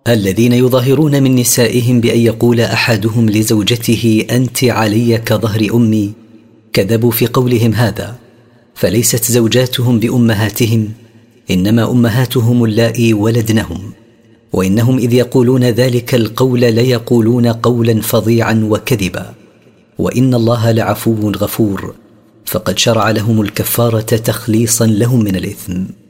الذين يظاهرون من نسائهم بأن يقول أحدهم لزوجته أنت علي كظهر أمي كذبوا في قولهم هذا، فليست زوجاتهم بأمهاتهم، إنما أمهاتهم اللائي ولدنهم، وإنهم إذ يقولون ذلك القول ليقولون قولا فظيعا وكذبا، وإن الله لعفو غفور، فقد شرع لهم الكفارة تخليصا لهم من الإثم.